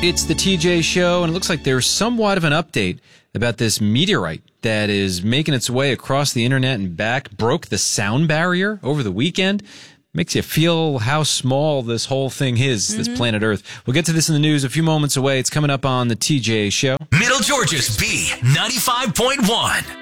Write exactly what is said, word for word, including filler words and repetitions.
It's the T J Show, and it looks like there's somewhat of an update about this meteorite that is making its way across the internet and back. Broke the sound barrier over the weekend. Makes you feel how small this whole thing is, mm-hmm. this planet Earth. We'll get to this in the news a few moments away. It's coming up on the T J Show. Middle Georgia's B ninety-five point one.